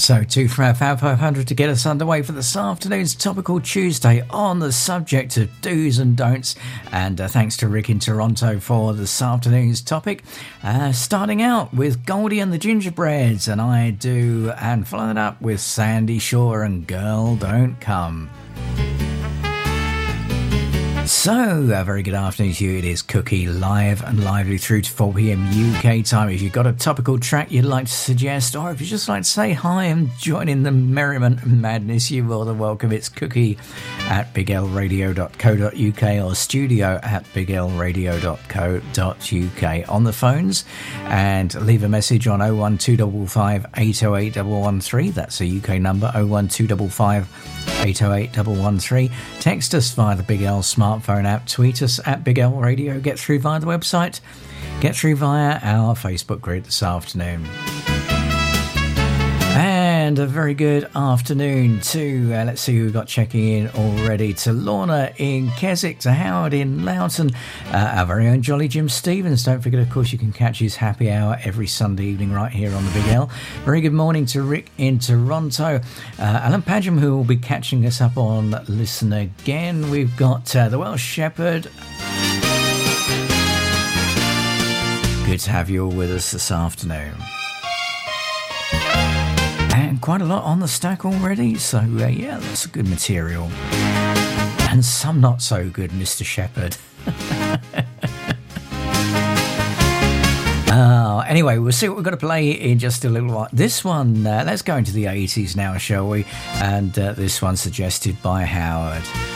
So 2 for our Fab 500 to get us underway for this afternoon's Topical Tuesday on the subject of do's and don'ts. And thanks to Rick in Toronto for this afternoon's topic. Starting out with Goldie and the Gingerbreads and I Do, and following it up with Sandy Shaw and Girl Don't Come. So, a very good afternoon to you. It is Cookie live and lively through to 4 p.m. UK time. If you've got a topical track you'd like to suggest, or if you'd just like to say hi and join in the merriment and madness, you're more than welcome. It's cookie at biglradio.co.uk or studio at biglradio.co.uk on the phones, and leave a message on 01255 808 113. That's a UK number, 01255 808 113. Text us via the Big L smartphone app, tweet us at Big L Radio, get through via the website, get through via our Facebook group this afternoon. And a very good afternoon to, let's see who we've got checking in already, to Lorna in Keswick, to Howard in Loughton, our very own Jolly Jim Stevens. Don't forget, of course, you can catch his happy hour every Sunday evening right here on the Big L. Very good morning to Rick in Toronto, Alan Padgham, who will be catching us up on Listen Again. We've got the Welsh Shepherd. Good to have you all with us this afternoon. And quite a lot on the stack already, so yeah, that's good material. And some not so good, Mr. Shepherd. Anyway, we'll see what we've got to play in just a little while. This one, let's go into the 80s now, shall we? And this one suggested by Howard.